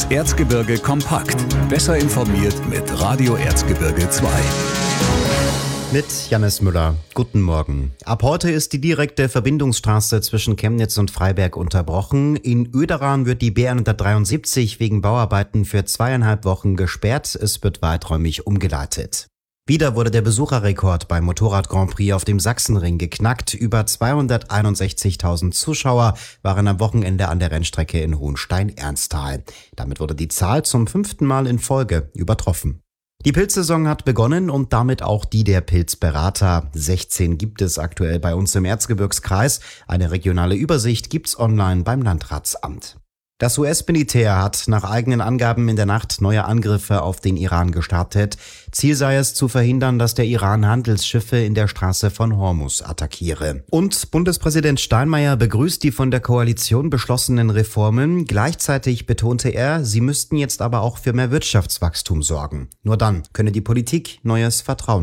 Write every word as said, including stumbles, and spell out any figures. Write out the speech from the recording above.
Das Erzgebirge kompakt. Besser informiert mit Radio Erzgebirge zwei. Mit Jannis Müller. Guten Morgen. Ab heute ist die direkte Verbindungsstraße zwischen Chemnitz und Freiberg unterbrochen. In Oederan wird die B hundertdreiundsiebzig wegen Bauarbeiten für zweieinhalb Wochen gesperrt. Es wird weiträumig umgeleitet. Wieder wurde der Besucherrekord beim Motorrad Grand Prix auf dem Sachsenring geknackt. Über zweihunderteinundsechzigtausend Zuschauer waren am Wochenende an der Rennstrecke in Hohenstein-Ernsthal. Damit wurde die Zahl zum fünften Mal in Folge übertroffen. Die Pilzsaison hat begonnen und damit auch die der Pilzberater. sechzehn gibt es aktuell bei uns im Erzgebirgskreis. Eine regionale Übersicht gibt's online beim Landratsamt. Das U S-Militär hat nach eigenen Angaben in der Nacht neue Angriffe auf den Iran gestartet. Ziel sei es, zu verhindern, dass der Iran Handelsschiffe in der Straße von Hormuz attackiere. Und Bundespräsident Steinmeier begrüßt die von der Koalition beschlossenen Reformen. Gleichzeitig betonte er, sie müssten jetzt aber auch für mehr Wirtschaftswachstum sorgen. Nur dann könne die Politik neues Vertrauen